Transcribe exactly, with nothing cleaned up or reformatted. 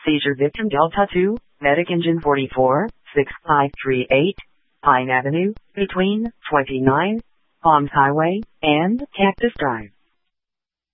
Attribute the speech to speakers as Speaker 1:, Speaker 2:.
Speaker 1: Seizure victim Delta two, Medic Engine forty-four, six five three eight, Pine Avenue, between twenty-nine, Palms Highway, and Cactus Drive.